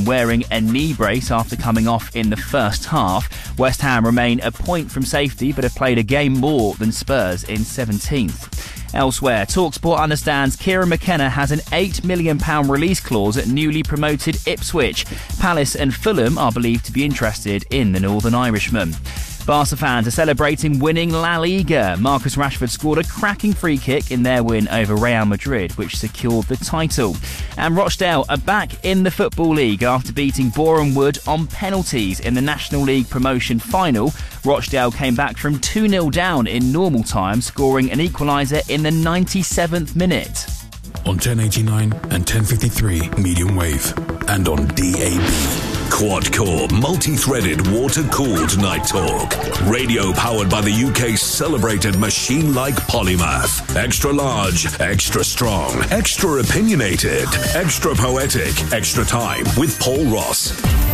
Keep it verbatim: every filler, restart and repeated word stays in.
wearing a knee brace after coming off in the first half. West Ham remain a point from safety but have played a game more than Spurs in seventeenth. Elsewhere, TalkSport understands Kieran McKenna has an eight million pounds release clause at newly promoted Ipswich. Palace and Fulham are believed to be interested in the Northern Irishman. Barca fans are celebrating winning La Liga. Marcus Rashford scored a cracking free kick in their win over Real Madrid, which secured the title. And Rochdale are back in the Football League after beating Boreham Wood on penalties in the National League promotion final. Rochdale came back from two nil down in normal time, scoring an equaliser in the ninety-seventh minute. On ten eighty-nine and ten fifty-three medium wave and on D A B. Quad-core, multi-threaded, water-cooled night talk. Radio powered by the U K's celebrated machine-like polymath. Extra large, extra strong, extra opinionated, extra poetic, extra time with Paul Ross.